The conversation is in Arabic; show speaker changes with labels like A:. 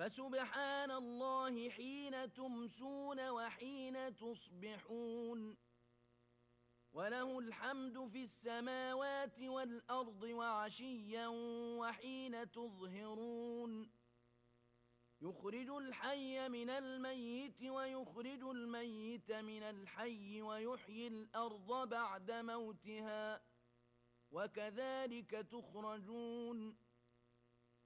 A: فسبحان الله حين تمسون وحين تصبحون وله الحمد في السماوات والأرض وعشيا وحين تظهرون يخرج الحي من الميت ويخرج الميت من الحي ويحيي الأرض بعد موتها وكذلك تخرجون